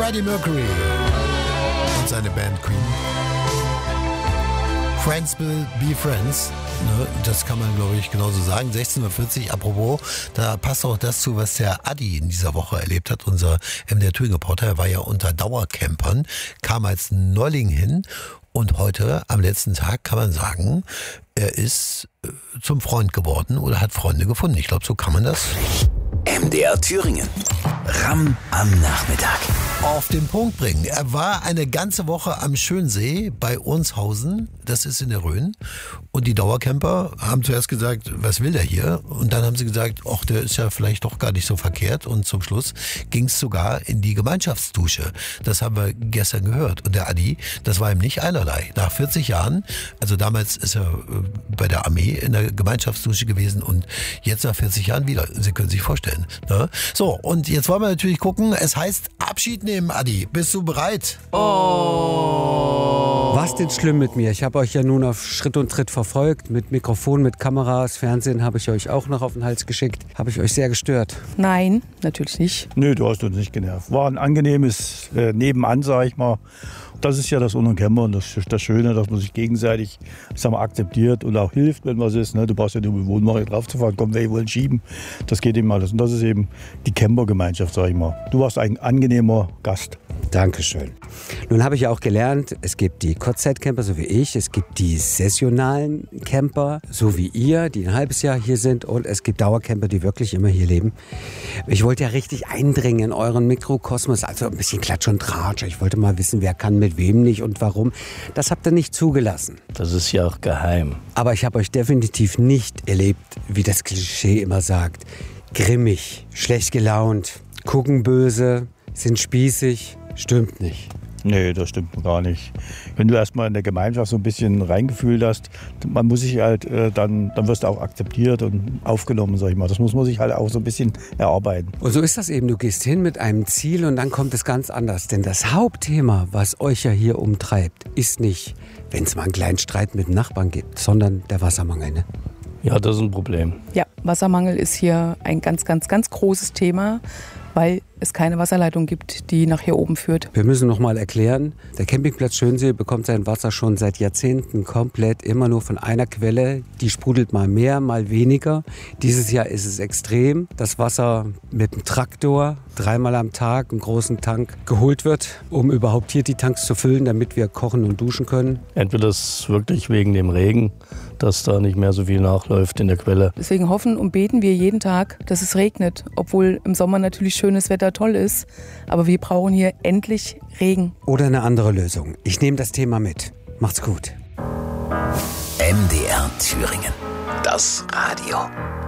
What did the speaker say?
Freddie Mercury und seine Band Queen. Friends will be friends. Ne, das kann man, glaube ich, genauso sagen. 16:40 Uhr, apropos, da passt auch das zu, was der Adi in dieser Woche erlebt hat. Unser MDR Thüringen-Reporter, er war ja unter Dauercampern, kam als Neuling hin und heute, am letzten Tag, kann man sagen, er ist zum Freund geworden oder hat Freunde gefunden. Ich glaube, so kann man das. MDR Thüringen. Ramm am Nachmittag. Auf den Punkt bringen. Er war eine ganze Woche am Schönsee bei Ornshausen, das ist in der Rhön. Und die Dauercamper haben zuerst gesagt, was will der hier? Und dann haben sie gesagt, ach, der ist ja vielleicht doch gar nicht so verkehrt. Und zum Schluss ging es sogar in die Gemeinschaftsdusche. Das haben wir gestern gehört. Und der Adi, das war ihm nicht einerlei. Nach 40 Jahren, also damals ist er bei der Armee in der Gemeinschaftsdusche gewesen und jetzt nach 40 Jahren wieder. Sie können sich vorstellen. Ne? So, und jetzt wollen wir natürlich gucken, es heißt Abschied nehmen, Adi. Bist du bereit? Oh. Was denn schlimm mit mir? Ich habe euch ja nun auf Schritt und Tritt verfolgt. Mit Mikrofon, mit Kameras, Fernsehen habe ich euch auch noch auf den Hals geschickt. Habe ich euch sehr gestört? Nein, natürlich nicht. Nö, du hast uns nicht genervt. War ein angenehmes Nebenan, sag ich mal. Das ist ja das Unumkehrbar und das Schöne, dass man sich gegenseitig, akzeptiert und auch hilft, wenn was ist. Ne? Du brauchst ja nur mit Wohnwagen draufzufahren, komm, wir wollen schieben. Das geht eben alles. Und das ist eben die Campergemeinschaft, sag ich mal. Du warst ein angenehmer Gast. Dankeschön. Nun habe ich ja auch gelernt, es gibt die Kurzzeitcamper, so wie ich, es gibt die saisonalen Camper, so wie ihr, die ein halbes Jahr hier sind, und es gibt Dauercamper, die wirklich immer hier leben. Ich wollte ja richtig eindringen in euren Mikrokosmos, also ein bisschen Klatsch und Tratsch. Ich wollte mal wissen, wer kann mit wem nicht und warum. Das habt ihr nicht zugelassen. Das ist ja auch geheim. Aber ich habe euch definitiv nicht erlebt, wie das Klischee immer sagt. Grimmig, schlecht gelaunt, gucken böse, sind spießig. Stimmt nicht. Nee, das stimmt gar nicht. Wenn du erstmal in der Gemeinschaft so ein bisschen reingefühlt hast, man muss sich halt, dann wirst du auch akzeptiert und aufgenommen, sag ich mal. Das muss man sich halt auch so ein bisschen erarbeiten. Und so ist das eben. Du gehst hin mit einem Ziel und dann kommt es ganz anders. Denn das Hauptthema, was euch ja hier umtreibt, ist nicht, wenn es mal einen kleinen Streit mit dem Nachbarn gibt, sondern der Wassermangel, ne? Ja, das ist ein Problem. Ja, Wassermangel ist hier ein ganz, ganz, ganz großes Thema, weil es keine Wasserleitung gibt, die nach hier oben führt. Wir müssen noch mal erklären, der Campingplatz Schönsee bekommt sein Wasser schon seit Jahrzehnten komplett immer nur von einer Quelle. Die sprudelt mal mehr, mal weniger. Dieses Jahr ist es extrem. Das Wasser mit dem Traktor 3-mal am Tag einen großen Tank geholt wird, um überhaupt hier die Tanks zu füllen, damit wir kochen und duschen können. Entweder das ist wirklich wegen dem Regen, dass da nicht mehr so viel nachläuft in der Quelle. Deswegen hoffen und beten wir jeden Tag, dass es regnet, obwohl im Sommer natürlich schönes Wetter toll ist. Aber wir brauchen hier endlich Regen. Oder eine andere Lösung. Ich nehme das Thema mit. Macht's gut. MDR Thüringen. Das Radio.